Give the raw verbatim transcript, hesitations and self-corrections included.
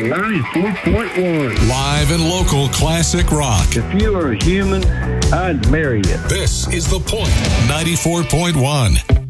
ninety-four point one. Live and local classic rock. If you were a human, I'd marry you. This is The Point, ninety-four point one.